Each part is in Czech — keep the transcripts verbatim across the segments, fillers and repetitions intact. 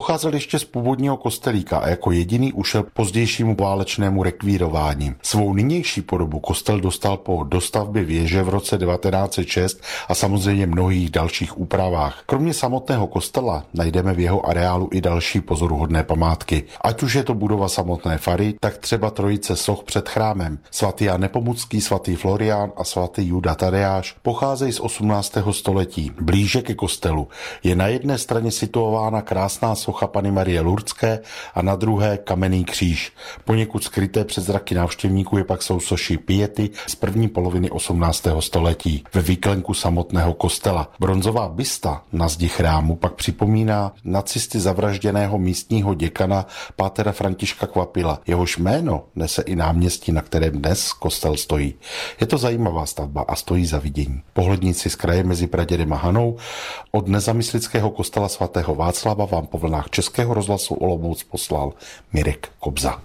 Pocházel ještě z původního kostelíka a jako jediný ušel pozdějšímu válečnému rekvírování. Svou nynější podobu kostel dostal po dostavbě věže v roce devatenáct set šest a samozřejmě mnohých dalších úpravách. Kromě samotného kostela najdeme v jeho areálu i další pozoruhodné památky. Ať už je to budova samotné fary, tak třeba trojice soch před chrámem. Svatý Jan Nepomucký, svatý Florián a svatý Juda Tadeáš pocházejí z osmnáctého století. Blíže ke kostelu je na jedné straně situována krásná socha Panny Marie Lurdské a na druhé kamenný kříž. Poněkud skryté před zraky návštěvníků je pak sousoší Piety z první poloviny osmnáctého století ve výklenku samotného kostela. Bronzová bysta na zdi chrámu pak připomíná nacisty zavražděného místního děkana pátera Františka Kvapila. Jehož jméno nese i náměstí, na kterém dnes kostel stojí. Je to zajímavá stavba a stojí za vidění. Pohledníci z kraje mezi Pradědem a Hanou od nezamyslického kostela svatého Václava vám po vlnách Českého rozhlasu Olomouc poslal Mirek Kobza.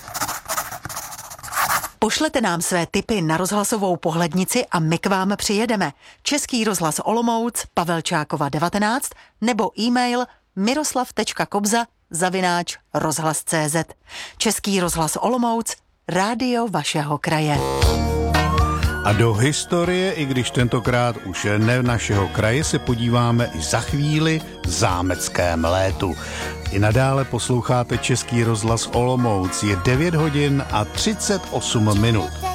Pošlete nám své tipy na rozhlasovou pohlednici a my k vám přijedeme. Český rozhlas Olomouc, Pavelčákova devatenáct nebo e-mail miroslav.kobza zavináč rozhlas tečka cé zet. Český rozhlas Olomouc, rádio vašeho kraje. A do historie, i když tentokrát už ne našeho kraje, se podíváme i za chvíli v zámeckém létu. I nadále posloucháte Český rozhlas Olomouc. Je devět hodin a třicet osm minut.